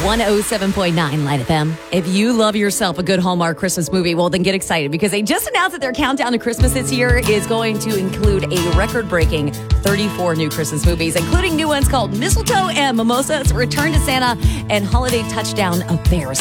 107.9 Light FM. If you love yourself a good Hallmark Christmas movie, well, then get excited because they just announced that their countdown to Christmas this year is going to include a record-breaking 34 new Christmas movies, including new ones called Mistletoe and Mimosas, Return to Santa, and Holiday Touchdown Affairs.